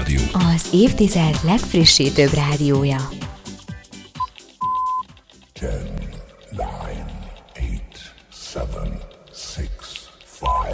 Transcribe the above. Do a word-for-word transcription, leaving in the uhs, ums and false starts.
Rádió. Az évtized legfrissítőbb rádiója. ten, nine, eight, seven, six, five